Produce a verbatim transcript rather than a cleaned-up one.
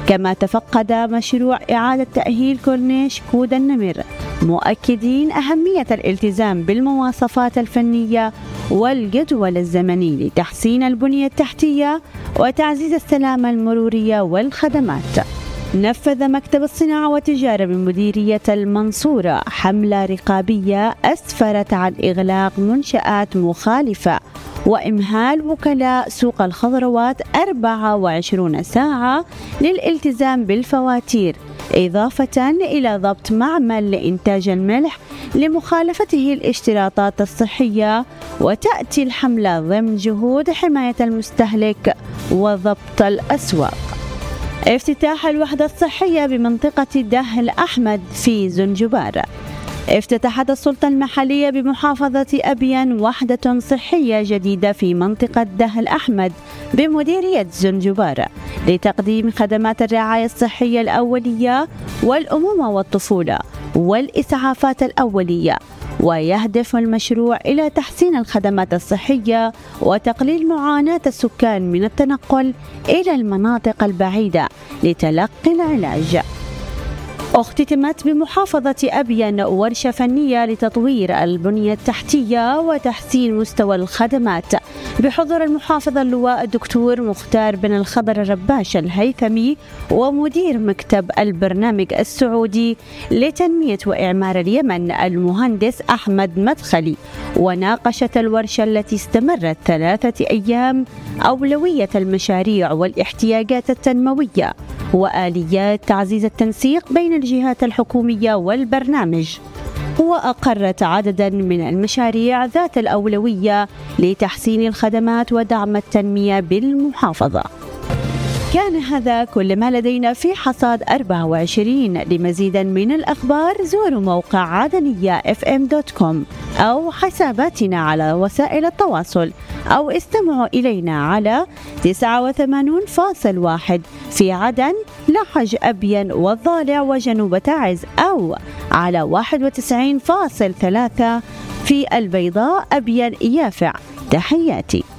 كما تفقد مشروع إعادة تأهيل كورنيش كود النمر، مؤكدين أهمية الالتزام بالمواصفات الفنية والجدول الزمني لتحسين البنية التحتية وتعزيز السلامة المرورية والخدمات. نفذ مكتب الصناعة والتجارة من مديرية المنصورة حملة رقابية أسفرت عن إغلاق منشآت مخالفة وإمهال وكلاء سوق الخضروات أربعة وعشرين ساعة للالتزام بالفواتير، إضافة إلى ضبط معمل لإنتاج الملح لمخالفته الاشتراطات الصحية. وتأتي الحملة ضمن جهود حماية المستهلك وضبط الأسواق. افتتاح الوحدة الصحية بمنطقة دهل أحمد في زنجبار. افتتحت السلطة المحلية بمحافظة أبين وحدة صحية جديدة في منطقة دهل أحمد بمديرية زنجبار لتقديم خدمات الرعاية الصحية الأولية والأمومة والطفولة والإسعافات الأولية. ويهدف المشروع إلى تحسين الخدمات الصحية وتقليل معاناة السكان من التنقل إلى المناطق البعيدة لتلقي العلاج. اختتمت بمحافظة أبين ورشة فنية لتطوير البنية التحتية وتحسين مستوى الخدمات بحضور المحافظ اللواء الدكتور مختار بن الخضر الرباش الهيثمي ومدير مكتب البرنامج السعودي لتنمية وإعمار اليمن المهندس أحمد مدخلي. وناقشت الورشة التي استمرت ثلاثة أيام أولوية المشاريع والاحتياجات التنموية وآليات تعزيز التنسيق بين الجهات الحكومية والبرنامج. وأقرت عددا من المشاريع ذات الأولوية لتحسين الخدمات ودعم التنمية بالمحافظة. كان هذا كل ما لدينا في حصاد أربعة وعشرين. لمزيد من الأخبار زوروا موقع عدنية إف إم دوت كوم أو حساباتنا على وسائل التواصل أو استمعوا إلينا على تسعة وثمانين فاصل واحد في عدن لحج أبين والضالع وجنوب تعز، أو على واحد وتسعين فاصل ثلاثة في البيضاء أبين يافع. تحياتي.